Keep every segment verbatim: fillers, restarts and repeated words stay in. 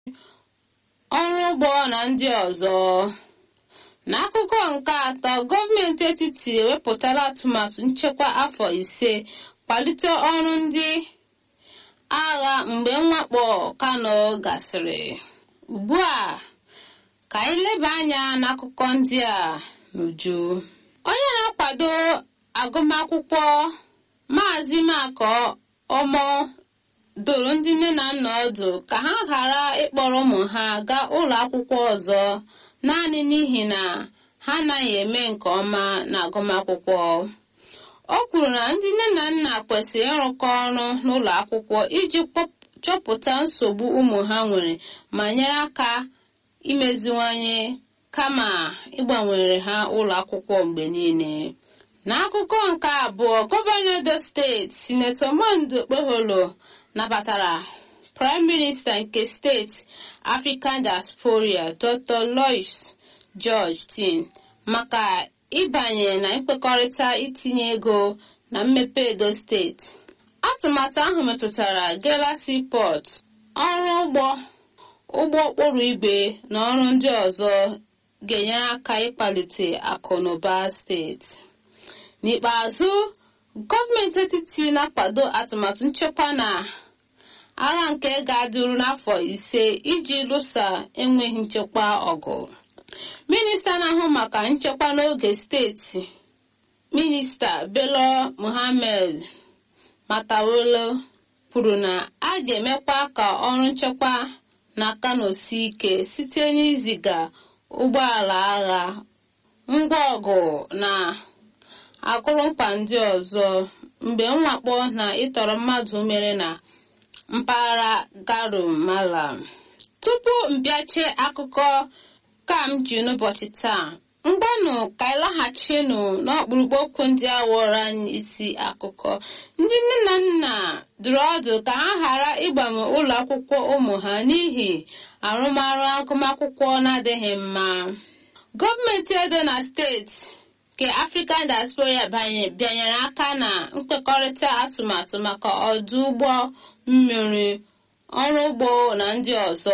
ọrụ ugbo na ndị ọzọ. N'akụkọ nke atọ, gọọmenti etiti ewepụtala atụmatụ nchekwa afọ ise kwalite ọrụ ndị agha mgbe mwakpo Kano gasịrị. Ugbu a ka anyị leba anya n'akụkọ ndị a n'uju. Onye na-akwado agụmakwụkwọ Maazị Makọ Ọmọ doro ndị nne na nna ọdụ ka ha ghara ịkpọrọ ụmụ ha gaa ụlọ akwụkwọ ọzọ naanị n'ihi na ha anaghị eme nke ọma n'agụmakwụkwọ. O kwuru na ndị nne na nna kwesịrị ịrụkọ ọrụ n'ụlọ akwụkwọ iji chọpụta nsogbu ụmụ ha nwere ma nyere aka imeziwanye kama ịgbanwere ha ụlọ akwụkwọ mgbe niile. N'akụkọ nke abụọ, gọvanọ Edo steeti Sinetọ Monday Okpeholo nabatara Prime Minister nke steeti African Diaspora Doctor Lois George Tin maka ịbanye na mkpekọrịta itinye ego na mmepe Edo steeti. Atụmatụ ahụ metụtara Gela Seaport, ọrụ ụgbọ ụgbọ okporo igwe na ọrụ ndị ọzọ ga-enyere aka ịkwalite akụ na ụba steeti. N'ikpeazụ, gọọmenti etiti na-akwado atụmatụ nchekwa na agha nke ga-adịru n'afọ ise iji lụsa enweghị nchekwa ọgụ. Minista na-ahụ maka nchekwa n'oge steeti, Minista Bello Muhammad Matawalle, kwuru na a ga-emekwa ka ọrụ nchekwa na Kano sie ike site n'iziga ụgbọala agha, ngwa ọgụ na akụrụngwa ndị ọzọ mgbe mwakpo na ịtọrọ mmadụ mere na mpaghara Garu Malam. Tupu mbịache akụkọ ka m ji n'ụbọchị taa, mgbanụ ka ịlaghachinu n'ọkpụrụkpụ okwu ndị a wụrụ anyị isi akụkọ. Ndị nne na nna dụrụ ọdụ ka ha ghara ịgbanwe ụlọ akwụkwọ ụmụ ha n'ihi arụmarụ agụmakwụkwọ na-adịghị mma. Gọọmenti Edo na steeti nke African Diaspora bịanyere aka na mkpekọrịta atụmatụ maka ọdụ ụgbọ mmiri, ọrụ ugbo na ndị ọzọ.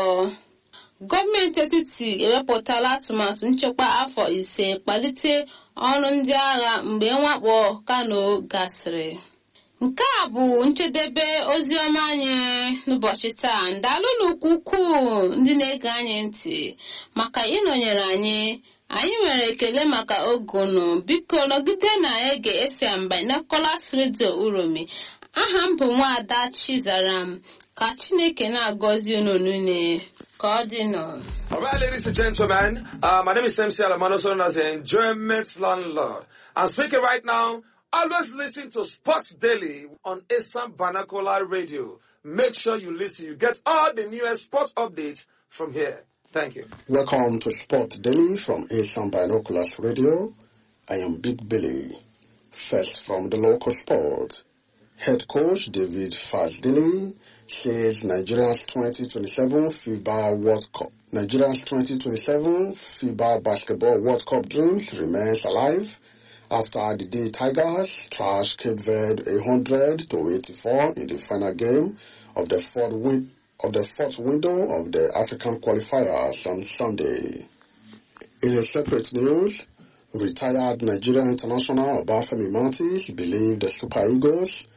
Gọọmenti etiti ewepụtala atụmatụ nchekwa afọ ise kpalite ọrụ ndị agha mgbe mwakpo Kano gasịrị. Nke a bụ njedebe oziọma anyị n'ụbọchị taa. Ndalụ n'ukwu ukwuu ndị na-ege anyị ntị maka ịnọnyere anyị. Anyị nwere ekele maka ogunu. Biko nọgide na ege Esiam Binoculars Radio Uromi. Aha m bụ Nwaada Chizaram. Ka Chineke na-agọzi unu niile. Ka ọ dị nọ. All right, ladies and gentlemen, uh, my name is M C Alamano, known as the Enjoyment Landlord. I'm speaking right now. Always listen to Sports Daily on Esiam Binocular Radio. Make sure you listen. You get all the newest sports updates from here. Thank you. Welcome to Sport Daily from Esiam Binoculars Radio. I am Big Billy. First from the local sport. Head coach David Fazdili says Nigeria's twenty twenty-seven FIBA World Cup. Nigeria's twenty twenty-seven FIBA Basketball World Cup dreams remains alive after the D Tigers trashed Cape Verde one hundred to eighty-four in the final game of the fourth win of the fourth window of the African qualifiers on Sunday. In a separate news, retired Nigerian international Obafemi Martins believed the Super Eagles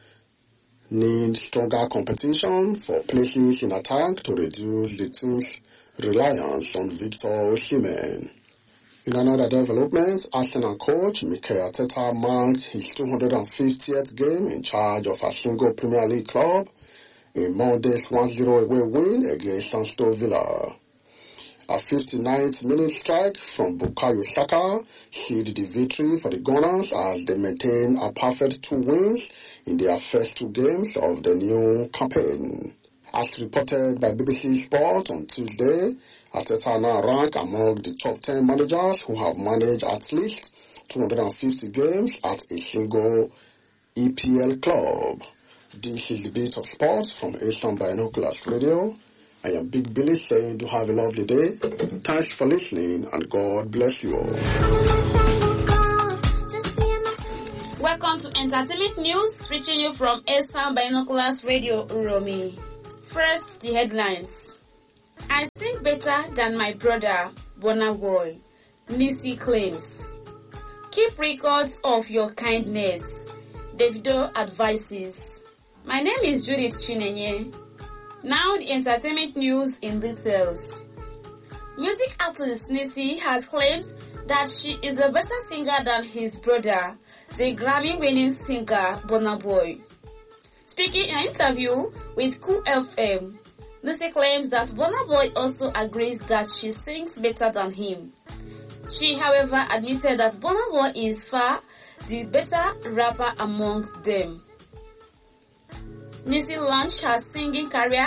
need stronger competition for places in attack to reduce the team's reliance on Victor Osimhen. In another development, Arsenal coach Mikel Arteta marked his two hundred fiftieth game in charge of a single Premier League club in Monday's one zero away win against Aston Villa. A fifty-ninth minute strike from Bukayo Saka sealed the victory for the Gunners as they maintain a perfect two wins in their first two games of the new campaign. As reported by B B C Sport on Tuesday, Arteta now rank among the top ten managers who have managed at least two hundred fifty games at a single E P L club. This is the Bit of Sport from Esiam Binoculars Radio. I am Big Billy saying to have a lovely day. Thanks for listening and God bless you all. Welcome to Entertainment News, reaching you from Esiam Binoculars Radio Uromi. First, the headlines. I sing better than my brother, Burna Boy, Nisi claims. Keep records of your kindness, Davido advises. My name is Judith Chinenye. Now the entertainment news in details. Music artist Nisi has claimed that she is a better singer than his brother, the Grammy-winning singer Burna Boy. Speaking in an interview with Cool F M, Nisi claims that Burna Boy also agrees that she sings better than him. She, however, admitted that Burna Boy is far the better rapper amongst them. Nisi launched her singing career